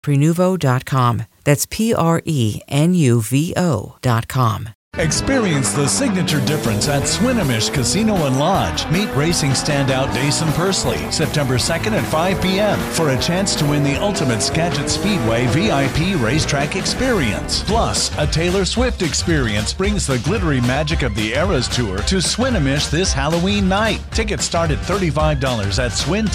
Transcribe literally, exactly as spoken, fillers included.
Prenuvo dot com. That's P R E N U V O dot com. Experience the signature difference at Swinomish Casino and Lodge. Meet racing standout Dason Pursley September second at five p.m. for a chance to win the ultimate Skagit Speedway V I P racetrack experience. Plus, a Taylor Swift experience brings the glittery magic of the Eras Tour to Swinomish this Halloween night. Tickets start at thirty-five dollars at Swin